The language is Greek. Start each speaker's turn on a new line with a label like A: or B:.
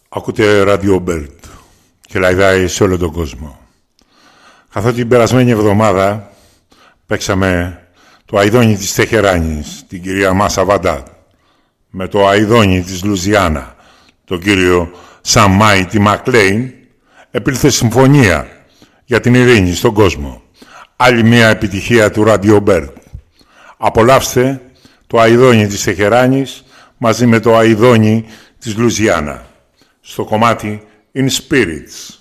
A: Ακούτε Radio Bird και λαϊδάει σε όλο τον κόσμο. Καθότι την περασμένη εβδομάδα παίξαμε το αηδόνι της Τεχεράνης, την κυρία Μάσα Βαντάτ, με το αηδόνι της Λουζιάννα, τον κύριο Σαν Μάιτι Μακλέιν, επήλθε συμφωνία για την ειρήνη στον κόσμο. Άλλη μια επιτυχία του Radio Bird. Απολαύστε το αηδόνι της Τεχεράνης μαζί με το αηδόνι της Λουζιάννα στο κομμάτι In Spirits.